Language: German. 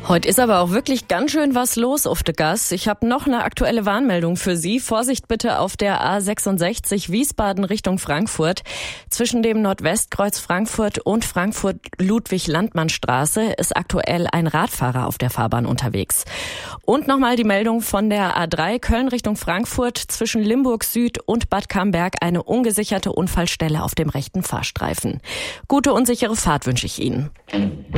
Heute ist aber auch wirklich ganz schön was los auf der Gas. Ich habe noch eine aktuelle Warnmeldung für Sie. Vorsicht bitte auf der A66 Wiesbaden Richtung Frankfurt. Zwischen dem Nordwestkreuz Frankfurt und Frankfurt-Ludwig-Landmann-Straße ist aktuell ein Radfahrer auf der Fahrbahn unterwegs. Und nochmal die Meldung von der A3 Köln Richtung Frankfurt. Zwischen Limburg Süd und Bad Camberg eine ungesicherte Unfallstelle auf dem rechten Fahrstreifen. Gute und sichere Fahrt wünsche ich Ihnen.